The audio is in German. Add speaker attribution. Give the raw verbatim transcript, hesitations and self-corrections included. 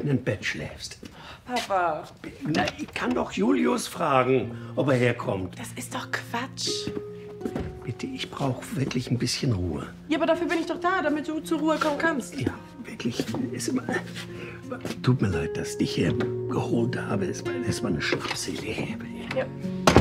Speaker 1: eigenen Bett schläfst.
Speaker 2: Papa.
Speaker 1: Na, ich kann doch Julius fragen, ob er herkommt.
Speaker 2: Das ist doch Quatsch.
Speaker 1: Bitte, ich brauche wirklich ein bisschen Ruhe.
Speaker 2: Ja, aber dafür bin ich doch da, damit du zur Ruhe kommen kannst.
Speaker 1: Ja, wirklich. Es immer, tut mir leid, dass ich dich hier geholt habe. Es war, es war eine Schnapsidee.
Speaker 2: Ja.